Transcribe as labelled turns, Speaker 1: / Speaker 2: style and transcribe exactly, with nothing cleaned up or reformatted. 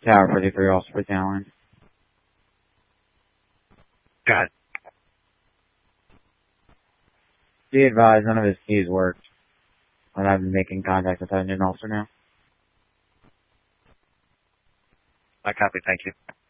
Speaker 1: Tower forty-three, also for Talon.
Speaker 2: Got it.
Speaker 1: Be advised, none of his keys worked. But I've been making contact with Engine also now.
Speaker 2: I copy, thank you.